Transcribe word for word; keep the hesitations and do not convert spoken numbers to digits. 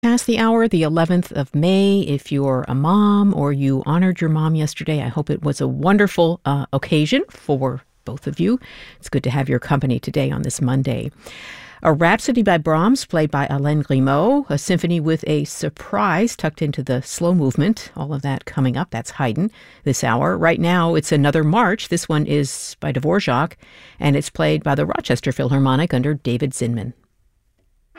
Past the hour, the eleventh of May. If you're a mom or you honored your mom yesterday, I hope it was a wonderful uh, occasion for both of you. It's good to have your company today on this Monday. A Rhapsody by Brahms, played by Alain Grimaud, a symphony with a surprise tucked into the slow movement. All of that coming up. That's Haydn this hour. Right now, it's another march. This one is by Dvorak, and it's played by the Rochester Philharmonic under David Zinman.